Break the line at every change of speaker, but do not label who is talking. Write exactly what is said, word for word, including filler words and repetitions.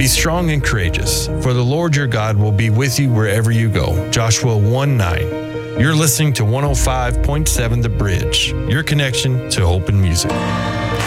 strong and courageous, for the Lord your God will be with you wherever you go. Joshua one nine. You're listening to one oh five point seven The Bridge, your connection to hope and music.